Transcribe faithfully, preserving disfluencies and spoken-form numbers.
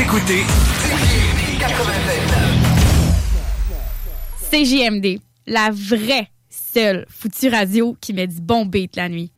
écoutez C J M D, la vraie seule foutue radio qui met du bon beat la nuit.